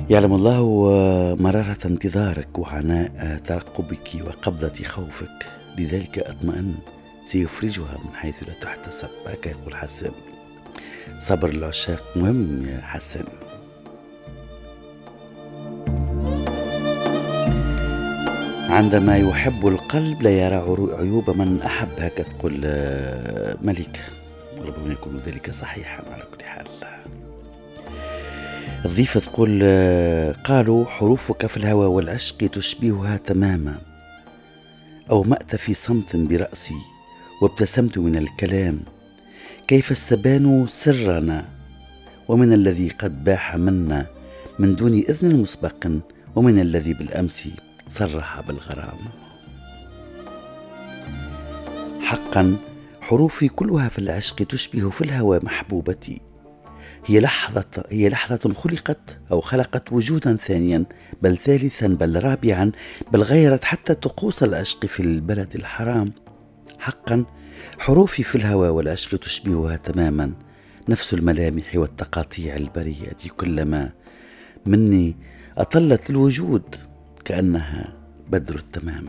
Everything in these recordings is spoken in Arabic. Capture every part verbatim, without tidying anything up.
يعلم الله مرارة انتظارك وعناء ترقبك وقبضة خوفك، لذلك أطمئن، سيفرجها من حيث لا تحتسب. هكا يقول حسان. صبر العشاق مهم يا حسان. عندما يحب القلب لا يرى عيوب من أحب، هكا تقول ملكة، ربما يكون ذلك صحيحا. على كل حال الضيفة تقول قالوا حروفك في الهوى والعشق تشبهها تماما، أو مأت في صمت برأسي وابتسمت من الكلام، كيف استبانوا سرنا ومن الذي قد باح منا من دون إذن مسبق، ومن الذي بالأمس صرح بالغرام. حقا حروفي كلها في العشق تشبه في الهوى محبوبتي، هي لحظة هي لحظة خلقت أو خلقت وجودا ثانيا، بل ثالثا، بل رابعا، بل غيرت حتى طقوس العشق في البلد الحرام. حقا حروفي في الهوى والعشق تشبهها تماما، نفس الملامح والتقاطيع البريئة، كلما مني أطلت الوجود كأنها بدر التمام.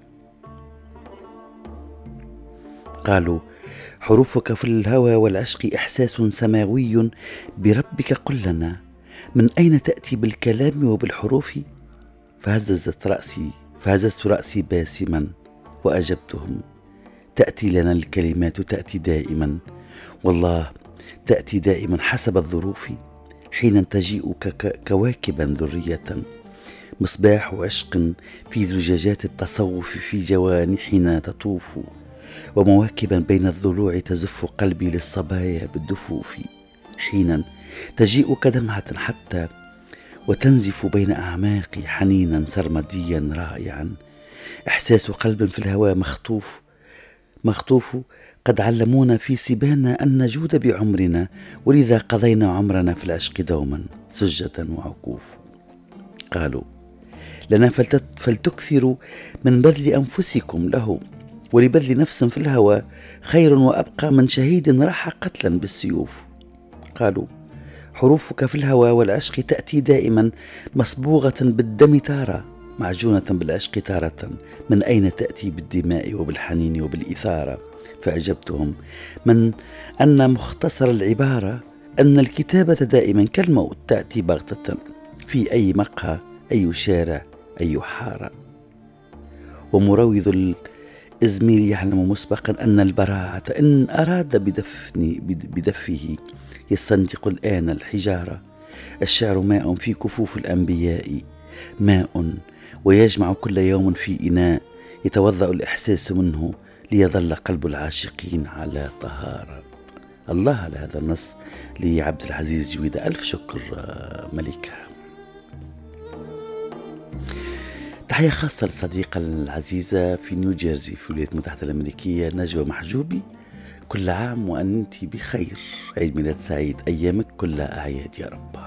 قالوا حروفك في الهوى والعشق إحساس سماوي بربك، قل لنا من أين تأتي بالكلام وبالحروف؟ فهززت رأسي فهززت رأسي باسما وأجبتهم تأتي لنا الكلمات، تأتي دائما والله، تأتي دائما حسب الظروف، حين تجيء كواكبا ذرية، مصباح عشق في زجاجات التصوف في جوانحنا تطوف، ومواكبا بين الضلوع تزف قلبي للصبايا بالدفوف، حينا تجيء كدمعة حتى وتنزف بين أعماقي حنينا سرمديا رائعا، إحساس قلب في الهواء مخطوف مخطوف قد علمونا في سبانا أن نجود بعمرنا، ولذا قضينا عمرنا في العشق دوما سجة وعكوف. قالوا لنا فلتكثروا من بذل أنفسكم له، ولبذل نفس في الهوى خير وأبقى من شهيد راح قتلا بالسيوف. قالوا حروفك في الهوى والعشق تأتي دائما مصبوغة بالدم تارة، معجونة بالعشق تارة، من أين تأتي بالدماء وبالحنين وبالإثارة؟ فأجبتهم من أن مختصر العبارة أن الكتابة دائما كالموت تأتي بغتة في أي مقهى، أي شارع، أي حارة. ومروض الإزمير يعلم مسبقا أن البراعة إن أراد بدفن بدفه يستنطق الآن الحجارة. الشعر ماء في كفوف الأنبياء، ماء ويجمع كل يوم في إناء، يتوضأ الإحساس منه ليظل قلب العاشقين على طهارة. الله على هذا النص لعبد العزيز جويدة، ألف شكر ملكة. تحية خاصة للصديقة العزيزة في نيوجيرسي في الولايات المتحدة الأمريكية، نجوى محجوبي، كل عام وأنت بخير، عيد ميلاد سعيد، أيامك كلها أعياد يا رب.